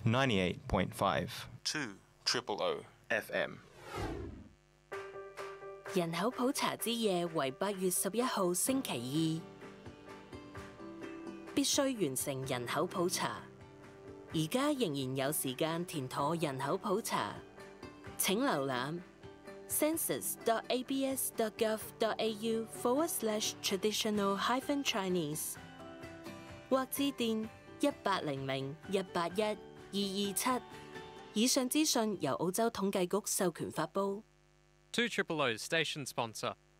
98.5 2 Triple O FM。 人口普查之夜為8月11號星期二，必須完成人口普查。而家仍然有時間填妥人口普查，請瀏覽 census.abs.gov.au/traditional-chinese 或致電1800-181-227。以上資訊由澳洲統計局授權發布。 2 Triple O station sponsor.